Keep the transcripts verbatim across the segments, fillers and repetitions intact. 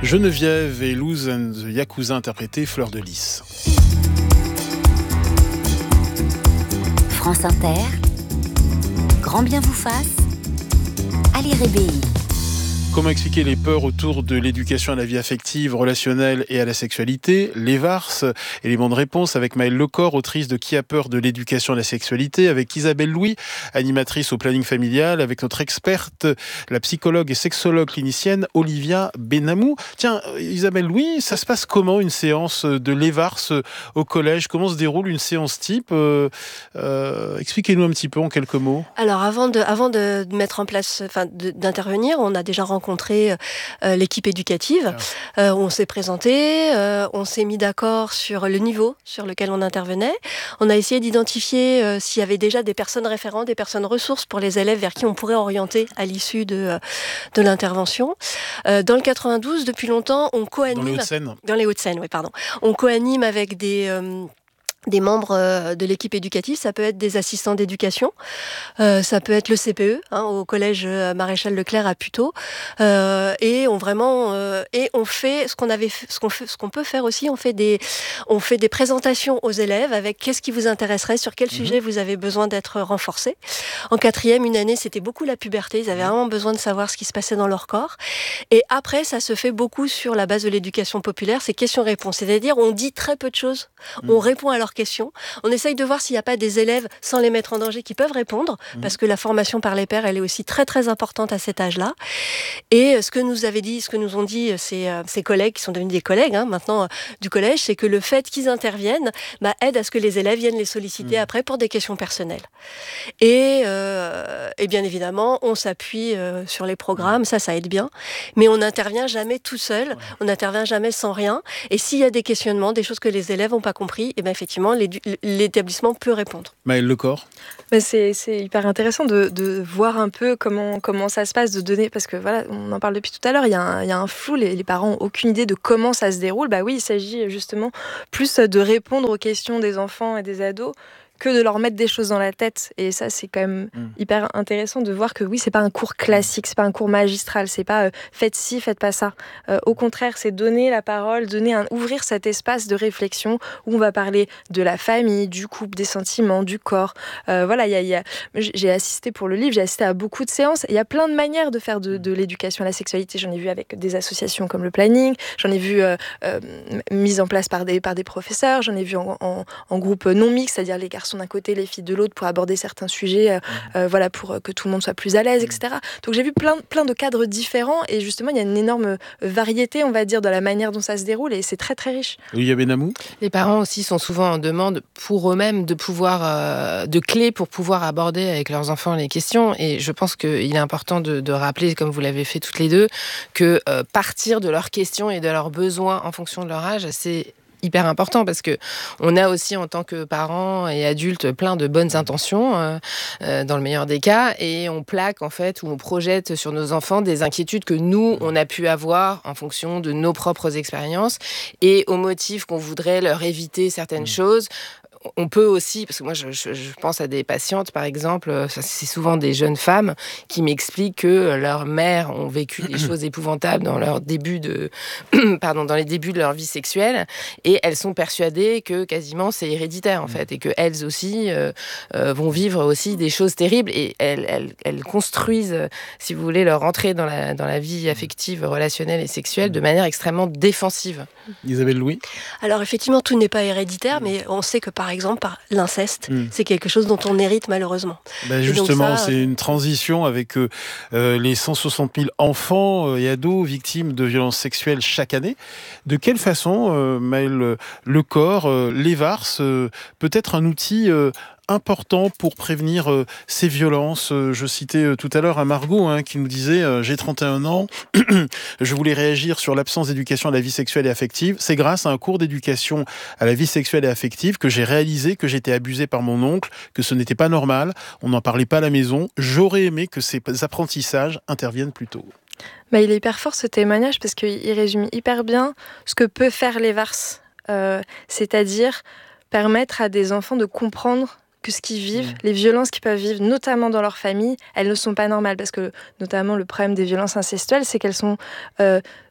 Geneviève et Luz and the Yakuza interprété Fleur de Lys. France Inter, grand bien vous fasse, Ali Rébéi. Comment expliquer les peurs autour de l'éducation à la vie affective, relationnelle et à la sexualité? Les V A R S, élément de réponse avec Maëlle Lecor, autrice de Qui a peur de l'éducation à la sexualité, avec Isabelle Louis, animatrice au planning familial, avec notre experte, la psychologue et sexologue clinicienne Olivia Benamou. Tiens, Isabelle Louis, ça se passe comment une séance de l'E V A R S au collège? Comment se déroule une séance type? euh, euh, Expliquez-nous un petit peu en quelques mots. Alors avant de, avant de mettre en place, enfin de, d'intervenir, on a déjà rencontré rencontré euh, l'équipe éducative. Ah. Euh, on s'est présenté, euh, on s'est mis d'accord sur le niveau sur lequel on intervenait. On a essayé d'identifier euh, s'il y avait déjà des personnes référentes, des personnes ressources pour les élèves vers qui on pourrait orienter à l'issue de, de l'intervention. Euh, dans le quatre-vingt-douze, depuis longtemps, on co-anime... Dans les Hauts-de-Seine. Dans les Hauts-de-Seine, oui, pardon. On co-anime avec des... Euh, des membres de l'équipe éducative, ça peut être des assistants d'éducation, euh, ça peut être le C P E, hein, au collège Maréchal Leclerc à Puteaux, euh, et on vraiment euh, et on fait ce qu'on avait, ce qu'on fait, ce qu'on peut faire aussi, on fait des, on fait des présentations aux élèves avec qu'est-ce qui vous intéresserait, sur quel mmh. sujet vous avez besoin d'être renforcé. En quatrième, une année, c'était beaucoup la puberté, ils avaient mmh. vraiment besoin de savoir ce qui se passait dans leur corps, et après, ça se fait beaucoup sur la base de l'éducation populaire, c'est questions-réponses, c'est-à-dire on dit très peu de choses, mmh. on répond à leurs questions. On essaye de voir s'il n'y a pas des élèves, sans les mettre en danger, qui peuvent répondre, mmh. parce que la formation par les pairs, elle est aussi très très importante à cet âge-là. Et ce que nous avait dit, ce que nous ont dit ces, ces collègues, qui sont devenus des collègues hein, maintenant du collège, c'est que le fait qu'ils interviennent bah, aide à ce que les élèves viennent les solliciter mmh. après pour des questions personnelles. Et, euh, et bien évidemment, on s'appuie euh, sur les programmes, ça, ça aide bien, mais on n'intervient jamais tout seul, ouais. on n'intervient jamais sans rien. Et s'il y a des questionnements, des choses que les élèves n'ont pas compris, et bien effectivement, les l'établissement peut répondre. Maëlle Lecor. Mais c'est, c'est hyper intéressant de, de voir un peu comment, comment ça se passe, de donner, parce que voilà, on en parle depuis tout à l'heure, il y a un, il y a un flou, les, les parents n'ont aucune idée de comment ça se déroule. Bah oui, il s'agit justement plus de répondre aux questions des enfants et des ados que de leur mettre des choses dans la tête. Et ça, c'est quand même mmh. hyper intéressant de voir que oui, c'est pas un cours classique, c'est pas un cours magistral, c'est pas euh, faites ci, faites pas ça. Euh, au contraire, c'est donner la parole, donner un, ouvrir cet espace de réflexion où on va parler de la famille, du couple, des sentiments, du corps. Euh, voilà, y a, y a, j'ai assisté pour le livre, j'ai assisté à beaucoup de séances. Il y a plein de manières de faire de, de l'éducation à la sexualité. J'en ai vu avec des associations comme le Planning, j'en ai vu euh, euh, mise en place par des, par des professeurs, j'en ai vu en, en, en groupe non mixte, c'est-à-dire les garçons d'un côté, les filles de l'autre, pour aborder certains sujets, euh, mmh. euh, voilà, pour que tout le monde soit plus à l'aise, et cetera. Donc j'ai vu plein, plein de cadres différents et justement, il y a une énorme variété, on va dire, de la manière dont ça se déroule et c'est très, très riche. Olivia Benamou. Les parents aussi sont souvent en demande pour eux-mêmes de pouvoir, euh, de clés pour pouvoir aborder avec leurs enfants les questions et je pense qu'il est important de, de rappeler, comme vous l'avez fait toutes les deux, que euh, partir de leurs questions et de leurs besoins en fonction de leur âge, c'est hyper important parce que on a aussi en tant que parents et adultes plein de bonnes intentions euh, euh, dans le meilleur des cas et on plaque en fait ou on projette sur nos enfants des inquiétudes que nous on a pu avoir en fonction de nos propres expériences et au motif qu'on voudrait leur éviter certaines mmh. choses. On peut aussi, parce que moi je, je, je pense à des patientes par exemple, c'est souvent des jeunes femmes qui m'expliquent que leurs mères ont vécu des choses épouvantables dans leur début de, pardon, dans les débuts de leur vie sexuelle et elles sont persuadées que quasiment c'est héréditaire en fait et que elles aussi euh, euh, vont vivre aussi des choses terribles et elles, elles, elles construisent, si vous voulez, leur entrée dans la, dans la vie affective, relationnelle et sexuelle de manière extrêmement défensive. Isabelle Louis. Alors effectivement tout n'est pas héréditaire mais on sait que par exemple par l'inceste, mmh. c'est quelque chose dont on hérite malheureusement. Ben justement, ça, c'est une transition avec euh, les cent soixante mille enfants et ados victimes de violences sexuelles chaque année. De quelle façon, euh, Maëlle Lecor, euh, l'E V A R S euh, peut être un outil euh, important pour prévenir euh, ces violences. Euh, je citais euh, tout à l'heure à Margot hein, qui nous disait euh, « J'ai trente et un ans, je voulais réagir sur l'absence d'éducation à la vie sexuelle et affective. C'est grâce à un cours d'éducation à la vie sexuelle et affective que j'ai réalisé que j'étais abusée par mon oncle, que ce n'était pas normal, on n'en parlait pas à la maison. J'aurais aimé que ces apprentissages interviennent plus tôt. » Bah, il est hyper fort ce témoignage parce qu'il résume hyper bien ce que peut faire l'E V A R S. Euh, c'est-à-dire permettre à des enfants de comprendre que ce qu'ils vivent, mmh. les violences qu'ils peuvent vivre, notamment dans leur famille, elles ne sont pas normales. Parce que, notamment, le problème des violences incestuelles, c'est qu'elles sont euh,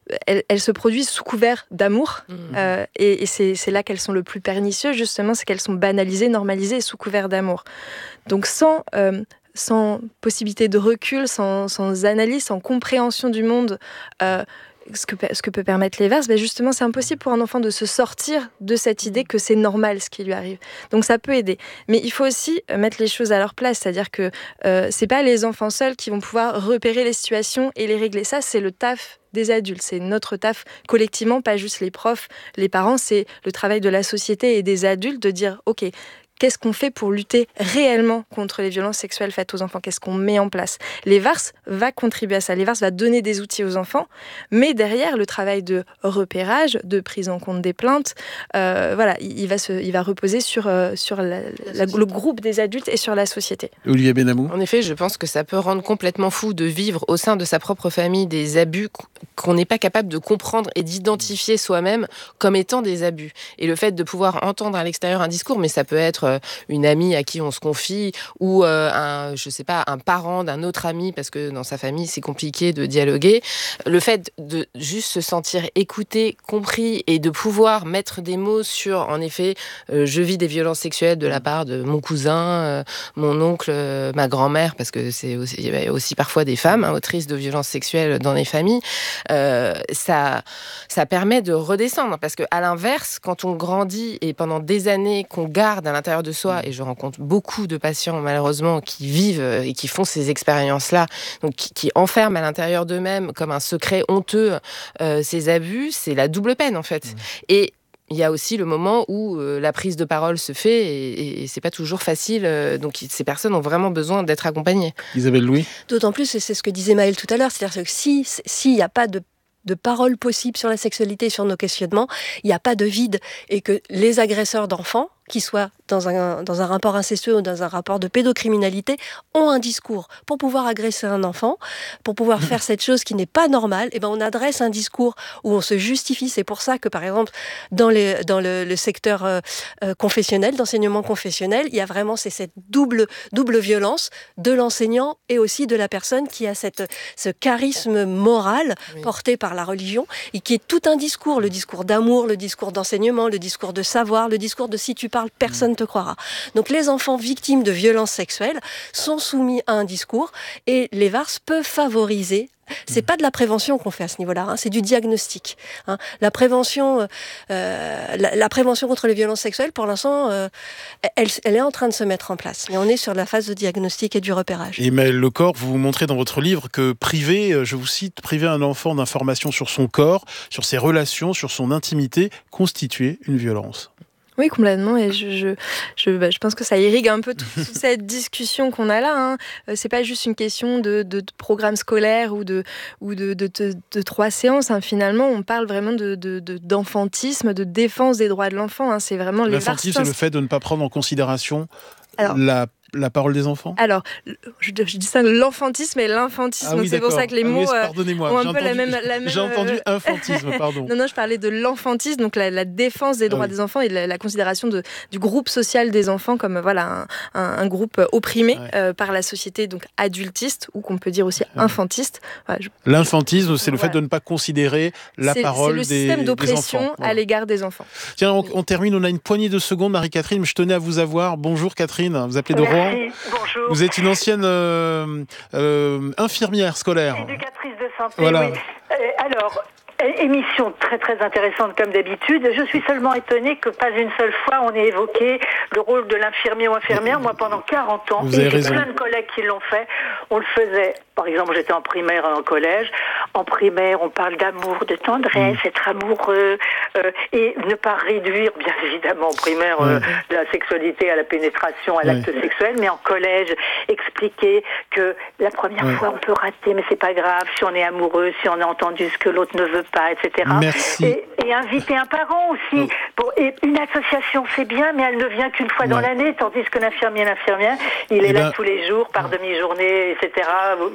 elles, elles se produisent sous couvert d'amour. Mmh. Euh, et et c'est, c'est là qu'elles sont le plus pernicieuses, justement, c'est qu'elles sont banalisées, normalisées et sous couvert d'amour. Donc sans, euh, sans possibilité de recul, sans, sans analyse, sans compréhension du monde, euh, Ce que, ce que peut permettre les verses, ben justement, c'est impossible pour un enfant de se sortir de cette idée que c'est normal ce qui lui arrive. Donc ça peut aider. Mais il faut aussi mettre les choses à leur place, c'est-à-dire que euh, c'est pas les enfants seuls qui vont pouvoir repérer les situations et les régler. Ça, c'est le taf des adultes, c'est notre taf collectivement, pas juste les profs, les parents, c'est le travail de la société et des adultes de dire, ok, qu'est-ce qu'on fait pour lutter réellement contre les violences sexuelles faites aux enfants ? Qu'est-ce qu'on met en place ? Les V A R S va contribuer à ça. Les V A R S va donner des outils aux enfants, mais derrière, le travail de repérage, de prise en compte des plaintes, euh, voilà, il va, se, il va reposer sur, euh, sur la, la, le groupe des adultes et sur la société. Olivier Benamou ? En effet, je pense que ça peut rendre complètement fou de vivre au sein de sa propre famille des abus qu'on n'est pas capable de comprendre et d'identifier soi-même comme étant des abus. Et le fait de pouvoir entendre à l'extérieur un discours, mais ça peut être une amie à qui on se confie ou euh, un, je sais pas, un parent d'un autre ami parce que dans sa famille c'est compliqué de dialoguer. Le fait de juste se sentir écouté, compris et de pouvoir mettre des mots sur, en effet, euh, je vis des violences sexuelles de la part de mon cousin, euh, mon oncle, euh, ma grand-mère, parce que c'est aussi, il y a aussi parfois des femmes hein, autrices de violences sexuelles dans les familles. Euh, ça, ça permet de redescendre parce que à l'inverse, quand on grandit et pendant des années qu'on garde à l'intérieur de soi, et je rencontre beaucoup de patients malheureusement qui vivent et qui font ces expériences-là, donc qui, qui enferment à l'intérieur d'eux-mêmes comme un secret honteux euh, ces abus, c'est la double peine en fait. Mmh. Et il y a aussi le moment où euh, la prise de parole se fait et, et, et c'est pas toujours facile. Euh, donc ces personnes ont vraiment besoin d'être accompagnées. Isabelle Louis ? D'autant plus, et c'est ce que disait Maëlle tout à l'heure, c'est-à-dire que si s'il n'y a pas de de paroles possibles sur la sexualité, sur nos questionnements, il n'y a pas de vide et que les agresseurs d'enfants, qui soient dans un, dans un rapport incestueux ou dans un rapport de pédocriminalité, ont un discours. Pour pouvoir agresser un enfant, pour pouvoir faire cette chose qui n'est pas normale, eh ben on adresse un discours où on se justifie. C'est pour ça que, par exemple, dans, les, dans le, le secteur euh, euh, confessionnel, d'enseignement confessionnel, il y a vraiment c'est cette double, double violence de l'enseignant et aussi de la personne qui a cette, ce charisme moral oui. porté par la religion et qui est tout un discours, le discours d'amour, le discours d'enseignement, le discours de savoir, le discours de si tu parles, personne ne te croira. Donc les enfants victimes de violences sexuelles sont soumis à un discours et les V A R S peuvent favoriser. C'est pas de la prévention qu'on fait à ce niveau-là, hein, c'est du diagnostic. Hein. La prévention, euh, la, la prévention contre les violences sexuelles, pour l'instant, euh, elle, elle est en train de se mettre en place. Mais on est sur la phase de diagnostic et du repérage. Et Maëlle Lecor, vous montrez dans votre livre que priver, je vous cite, priver un enfant d'informations sur son corps, sur ses relations, sur son intimité, constituait une violence. Oui, complètement. Et je, je, je, bah, je pense que ça irrigue un peu toute, toute cette discussion qu'on a là. Hein. Euh, c'est pas juste une question de, de, de programme scolaire ou de, ou de, de, de, de trois séances. Hein. Finalement, on parle vraiment de, de, de, d'enfantisme, de défense des droits de l'enfant. Hein. C'est vraiment les L'infantisme, c'est le fait de ne pas prendre en considération Alors, la La parole des enfants ? Alors, je, je distingue l'enfantisme et l'infantisme. Ah oui, c'est d'accord. pour ça que les ah mots oui, pardonnez-moi. ont un j'ai peu entendu, la même, la même... J'ai entendu infantisme, pardon. non, non, je parlais de l'enfantisme, donc la, la défense des droits ah oui. des enfants et la, la considération de, du groupe social des enfants comme voilà, un, un, un groupe opprimé ouais. euh, par la société, donc adultiste, ou qu'on peut dire aussi ouais. infantiste. Voilà, je... L'infantisme, c'est le voilà. fait de ne pas considérer la c'est, parole des, c'est le système des d'oppression enfants. Voilà. à l'égard des enfants. Tiens, on, on termine, on a une poignée de secondes, Marie-Catherine, mais je tenais à vous avoir. Bonjour Catherine, vous appelez de Merci. Rouen. Bonjour. Vous êtes une ancienne euh, euh, infirmière scolaire. Éducatrice de santé, voilà. oui. Euh, alors, émission très très intéressante comme d'habitude. Je suis seulement étonnée que pas une seule fois on ait évoqué le rôle de l'infirmier ou infirmière. Moi, pendant quarante ans, vous avez et j'ai raison. plein de collègues qui l'ont fait, on le faisait. Par exemple, j'étais en primaire et en collège. En primaire, on parle d'amour, de tendresse, mmh. être amoureux, euh, et ne pas réduire, bien évidemment, en primaire, euh, mmh. la sexualité à la pénétration, à l'acte mmh. sexuel, mais en collège, expliquer que la première mmh. fois, on peut rater, mais c'est pas grave, si on est amoureux, si on a entendu ce que l'autre ne veut pas, et cetera. Merci. Et, et inviter un parent aussi. Mmh. Bon, et une association, c'est bien, mais elle ne vient qu'une fois ouais. dans l'année, tandis que l'infirmier et l'infirmière, il est eh là ben... tous les jours, par demi-journée, et cetera. Vous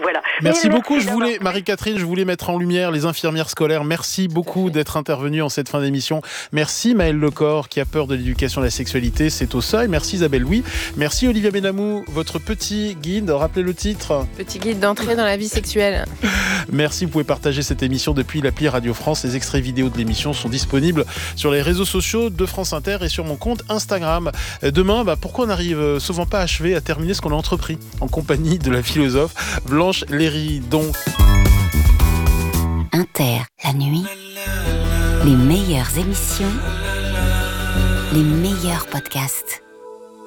voilà. Merci Et beaucoup. Je d'avoir- voulais, Marie-Catherine, je voulais mettre en lumière les infirmières scolaires. Merci beaucoup d'être intervenue en cette fin d'émission. Merci Maëlle Lecor, qui a peur de l'éducation à la sexualité. C'est au seuil. Merci Isabelle Louis. Merci Olivia Benamou. Votre petit guide, rappelez le titre. Petit guide d'entrée dans la vie sexuelle. Merci. Vous pouvez partager cette émission depuis l'appli Radio France. Les extraits vidéo de l'émission sont disponibles sur les réseaux sociaux de France Inter et sur mon compte Instagram. Demain, bah, pourquoi on n'arrive souvent pas à achever, à terminer ce qu'on a entrepris en compagnie de la philosophe Blanche Léridon. Inter, la nuit, les meilleures émissions, les meilleurs podcasts.